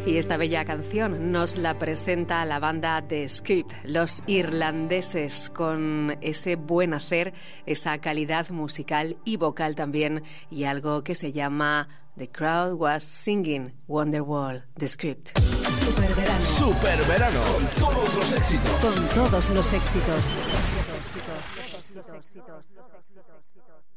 Y esta bella canción nos la presenta la banda The Script, los irlandeses, con ese buen hacer, esa calidad musical y vocal también, y algo que se llama The Crowd Was Singing Wonderwall, The Script. Superverano. Superverano. Con todos los éxitos. Con todos los éxitos.